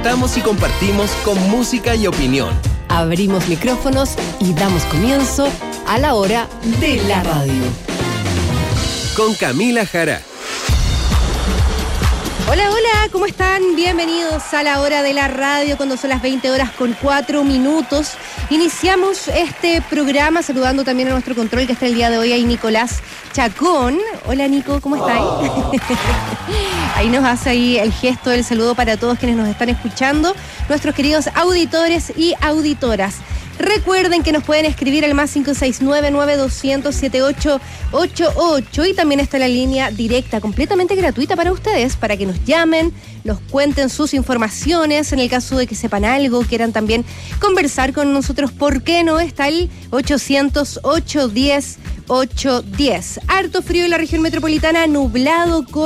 Estamos y compartimos con música y opinión. Abrimos micrófonos y damos comienzo a la hora de la radio. Con Camila Jara. Hola, hola, ¿cómo están? Bienvenidos a la hora de la radio cuando son las 20:04. Iniciamos este programa saludando también a nuestro control que está el día de hoy, ahí Nicolás Chacón. Hola Nico, ¿cómo estáis? Ahí nos hace ahí el gesto del saludo para todos quienes nos están escuchando, nuestros queridos auditores y auditoras. Recuerden que nos pueden escribir al más 569-9200-7888 y también está la línea directa completamente gratuita para ustedes, para que nos llamen, nos cuenten sus informaciones, en el caso de que sepan algo, quieran también conversar con nosotros, ¿por qué no? Está el 800-810-810. Harto frío en la región metropolitana, nublado con